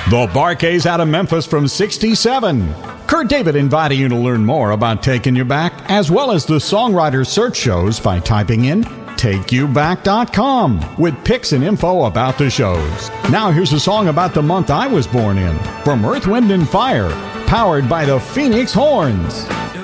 The Bar-Kays out of Memphis from 67. Kurt David inviting you to learn more about Taking You Back, as well as the songwriter search shows by typing in TakeYouBack.com with pics and info about the shows. Now here's a song about the month I was born in from Earth, Wind & Fire, powered by the Phoenix Horns.